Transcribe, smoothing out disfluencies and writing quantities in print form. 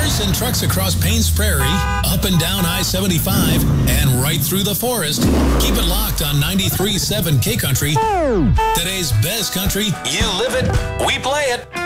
cars and trucks across Paynes Prairie, up and down I-75, and right through the forest. Keep it locked on 93.7 K Country. Today's best country. You live it, we play it.